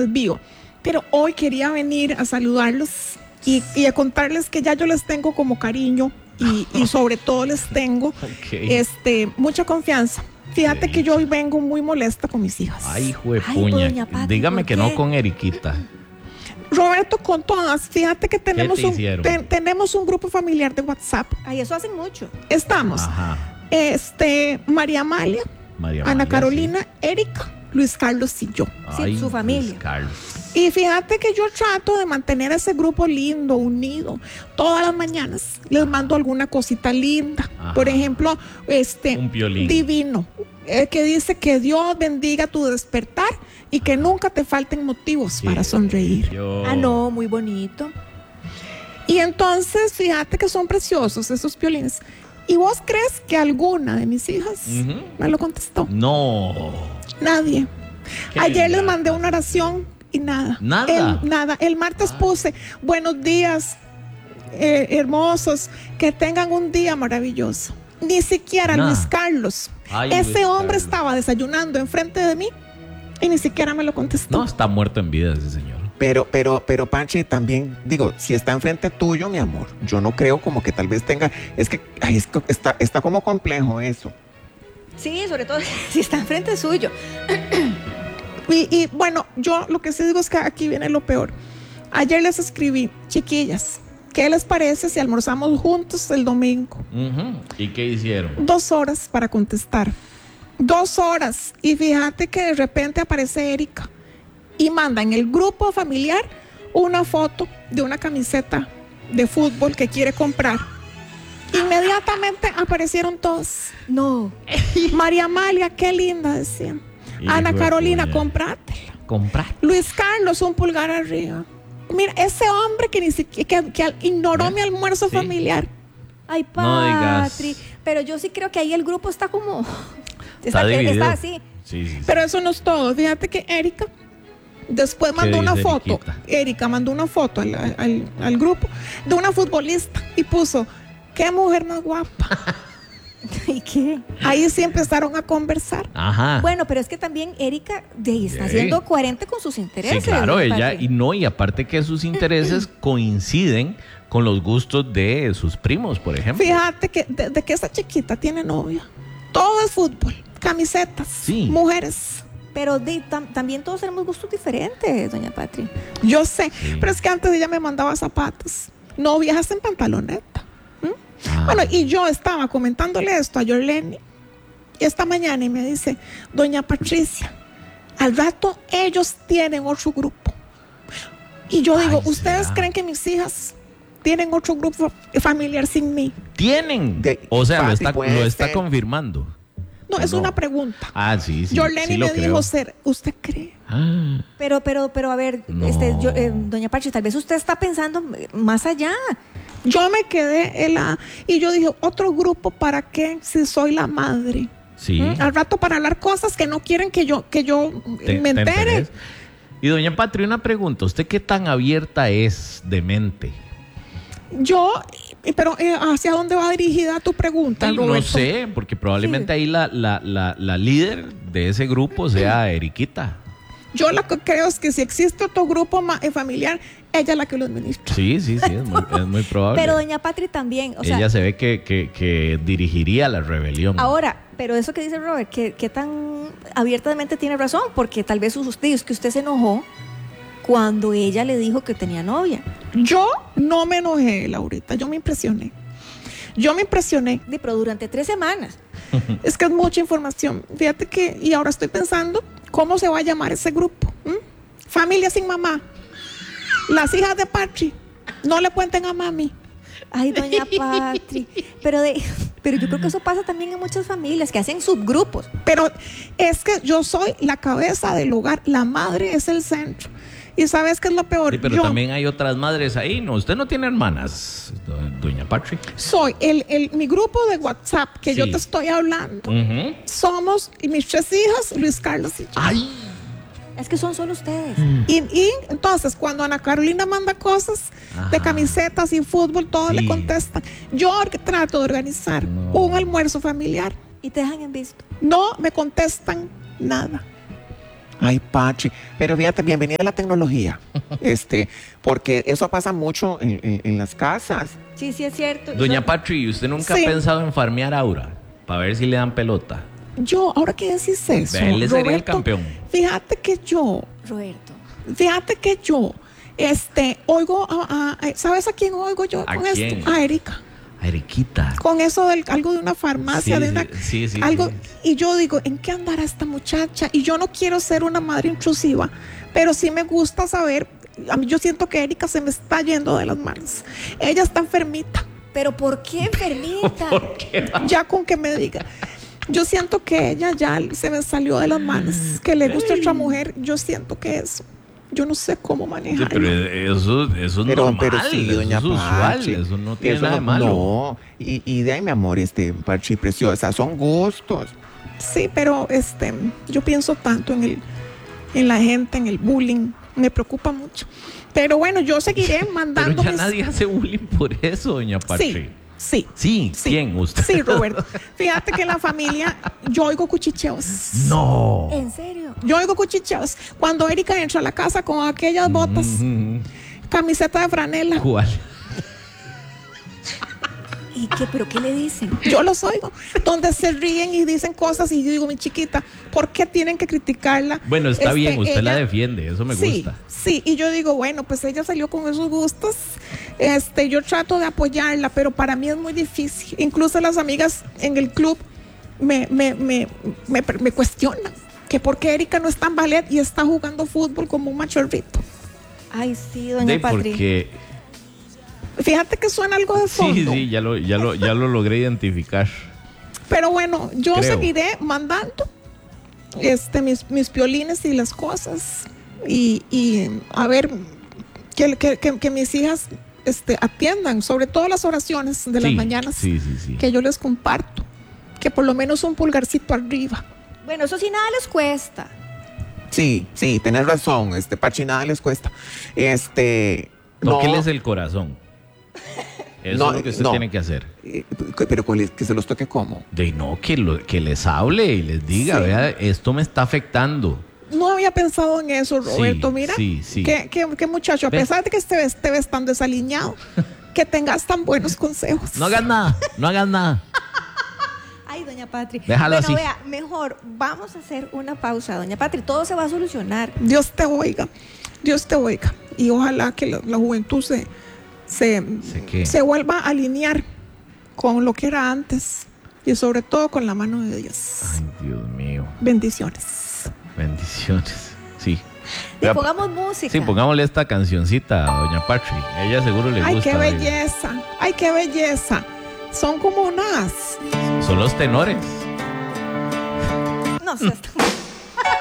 desvío. Pero hoy quería venir a saludarlos y a contarles que ya yo les tengo como cariño y sobre todo les tengo mucha confianza. Fíjate que yo hoy vengo muy molesta con mis hijas. Ay, juepuña. Dígame que no con Eriquita. Roberto, con todas. Fíjate que tenemos un grupo familiar de WhatsApp. Ay, eso hacen mucho. Estamos. Ajá. María Amalia, Ana Carolina, sí. Erika, Luis Carlos y yo. Ay, sí, su familia. Luis Carlos. Y fíjate que yo trato de mantener ese grupo lindo, unido. Todas las mañanas les mando alguna cosita linda. Ajá. Por ejemplo, un violín divino, que dice que Dios bendiga tu despertar y que nunca te falten motivos para sonreír. No, muy bonito. Y entonces, fíjate que son preciosos esos violines. ¿Y vos crees que alguna de mis hijas me lo contestó? No. Nadie. Ayer les mandé una oración y nada. Nada. El martes puse buenos días, hermosos, que tengan un día maravilloso. Ni siquiera Luis Carlos. Ese hombre estaba desayunando enfrente de mí y ni siquiera me lo contestó. No, está muerto en vida ese señor. Pero Panchi, también digo, si está enfrente tuyo, mi amor, yo no creo como que tal vez tenga, es que está como complejo eso. Sí, sobre todo si está enfrente suyo. Y bueno, yo lo que sí digo es que aquí viene lo peor. Ayer les escribí, chiquillas, ¿qué les parece si almorzamos juntos el domingo? ¿Y qué hicieron? 2 horas para contestar. 2 horas. Y fíjate que de repente aparece Erika y manda en el grupo familiar una foto de una camiseta de fútbol que quiere comprar. Inmediatamente aparecieron todos. No. María Amalia, qué linda, decían. Ana Carolina, comprátela. Luis Carlos, un pulgar arriba. Mira, ese hombre que ni siquiera que ignoró mi almuerzo familiar. Ay, Patri. Pero yo sí creo que ahí el grupo está como... Está dividido. Está así. Sí. Pero eso no es todo. Fíjate que Erika después mandó una foto. Eriquita? Erika mandó una foto al grupo de una futbolista y puso, qué mujer más guapa. ¿Y qué? Ahí sí empezaron a conversar. Ajah. Bueno, pero es que también Erika está siendo coherente con sus intereses. Sí, claro, ella, y aparte que sus intereses coinciden con los gustos de sus primos, por ejemplo. Fíjate que desde que esa chiquita tiene novia, todo es fútbol, camisetas, mujeres. Pero también todos tenemos gustos diferentes, doña Patri. Yo sé, pero es que antes ella me mandaba zapatos. No viajas en pantaloneta. Bueno, y yo estaba comentándole esto a Yorleni esta mañana y me dice, doña Patricia, al rato ellos tienen otro grupo. Y yo digo, ¿ustedes creen que mis hijas tienen otro grupo familiar sin mí? ¿Tienen? O sea, lo está confirmando. No, es una pregunta. Sí. Yorleni me dijo, ¿usted cree? Pero a ver, doña Patricia, tal vez usted está pensando más allá. Yo me quedé y yo dije, ¿otro grupo para qué si soy la madre? Sí. Al rato para hablar cosas que no quieren que yo me entere. Y doña Patri, una pregunta, ¿usted qué tan abierta es de mente? Pero ¿hacia dónde va dirigida tu pregunta, Roberto? No sé, porque probablemente ahí la líder de ese grupo sea Eriquita. Yo lo que creo es que si existe otro grupo familiar, ella es la que lo administra. Sí, es muy probable. Pero doña Patri también, ella se ve que dirigiría la rebelión. Ahora, pero eso que dice Robert, que tan abiertamente tiene razón, porque tal vez usted se enojó cuando ella le dijo que tenía novia. Yo no me enojé, Laurita, yo me impresioné. Pero durante 3 semanas. Es que es mucha información. Fíjate que, y ahora estoy pensando, ¿cómo se va a llamar ese grupo? Familia sin mamá. Las hijas de Patri. No le cuenten a mami. Ay, doña Patri. Pero yo creo que eso pasa también en muchas familias que hacen subgrupos. Pero es que yo soy la cabeza del hogar. La madre es el centro. ¿Y sabes qué es lo peor? Sí, pero también hay otras madres ahí, ¿no? Usted no tiene hermanas, doña Patri. Soy mi grupo de WhatsApp que yo te estoy hablando. Somos mis 3 hijas, Luis Carlos y yo. ¡Ay! Es que son solo ustedes. Y entonces, cuando Ana Carolina manda cosas de camisetas y fútbol, todos le contestan. Yo trato de organizar un almuerzo familiar. ¿Y te dejan en visto? No me contestan nada. Ay, Pachi, pero fíjate, bienvenida a la tecnología. Porque eso pasa mucho en las casas. Sí, sí es cierto. Doña Patri, ¿usted nunca Sí. ha pensado en farmear a Aura? Para ver si le dan pelota. Yo, ahora que decís eso, Vea, él sería el Roberto, campeón. Fíjate que yo, Roberto. oigo, ¿sabes a quién oigo yo ¿A con quién? esto? A Erika. A Eriquita. Con eso del algo de una farmacia, Sí, de una sí, sí, algo, sí. y yo digo, ¿en qué andará esta muchacha? Y yo no quiero ser una madre intrusiva, pero sí me gusta saber, a mí yo siento que Erika se me está yendo de las manos. Ella está enfermita, ¿Pero por qué enfermita? ¿Por qué? ya con que me diga. Yo siento que ella ya se me salió de las manos, que le gusta otra mujer, yo siento que eso. Yo no sé cómo Sí, manejarlo. pero eso es normal, Pero sí, eso doña es usual, Pachi, eso no tiene eso nada de malo. No, y de ahí, mi amor, Pachi preciosa, son gustos. Sí, pero yo pienso tanto en la gente, en el bullying, me preocupa mucho. Pero bueno, yo seguiré Pero mandando ya mis- nadie hace bullying por eso, doña Patri. Sí, Sí, sí. ¿quién? ¿Usted? Sí, Roberto. Fíjate que en la familia yo oigo cuchicheos. No. ¿En serio? Yo oigo cuchicheos. Cuando Erika entra a la casa con aquellas botas, camiseta de franela, ¿Cuál? ¿Y qué? ¿Pero qué le dicen? yo los oigo. Donde se ríen y dicen cosas y yo digo, mi chiquita, ¿por qué tienen que criticarla? Bueno, está bien, usted la ella- defiende, eso me Sí, gusta. sí, y yo digo, bueno, pues ella salió con esos gustos. Yo trato de apoyarla, pero para mí es muy difícil. Incluso las amigas en el club me cuestionan que por qué Erika no está en ballet y está jugando fútbol como un machorrito. Ay, sí, doña Patri. Porque Fíjate que suena algo de fondo. sí, ya lo logré identificar. Pero bueno, yo Creo. seguiré mandando mis violines y las cosas. Y a ver que mis hijas atiendan, sobre todo las oraciones de las Sí, mañanas Sí. que yo les comparto. Que por lo menos un pulgarcito arriba. Bueno, eso sí nada les cuesta. Sí, tenés razón, Pachi, nada les cuesta. Tóqueles el corazón. Eso No, es lo que usted no. tiene que hacer. Pero que se los toque como. De no, que les hable y les diga, Sí. vea, esto me está afectando. No había pensado en eso, Roberto. Sí, Mira, sí. qué muchacho, a Ve. pesar de que te ves tan desaliñado, que tengas tan buenos consejos. No hagas nada. Ay, doña Patri. Déjalo bueno, así. vea, mejor vamos a hacer una pausa, doña Patri. Todo se va a solucionar. Dios te oiga. Y ojalá que la juventud qué? se vuelva a alinear con lo que era antes y sobre todo con la mano de Dios. Ay, Dios mío. Bendiciones. Bendiciones. Sí. Y Vea, pongamos música. Sí, pongámosle esta cancioncita a doña Patri. A ella seguro le Ay, gusta. qué belleza. Ay, qué belleza. Son como unas. Son los tenores. No sé.